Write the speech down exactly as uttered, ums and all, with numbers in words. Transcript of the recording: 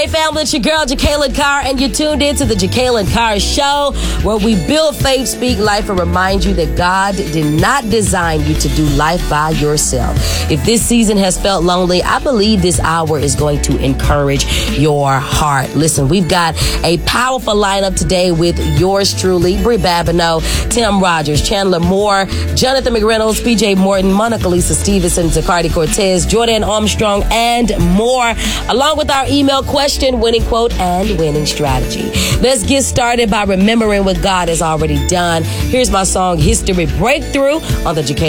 right, family, it's your girl, Jacqueline Carr, and you're tuned in to the Jacqueline Carr Show, where we build faith, speak life, and remind you that God did not design you to do life by yourself. If this season has felt lonely, I believe this hour is going to encourage your heart. Listen, we've got a powerful lineup today with yours truly, Brie Babineau, Tim Rogers, Chandler Moore, Jonathan McReynolds, P J Morton, Monica Lisa Stevenson, Zacardi Cortez, Jordan Armstrong, and more, along with our email question, winning quote, and winning strategy. Let's get started by remembering what God has already done. Here's my song, History Breakthrough, on the Jacqueline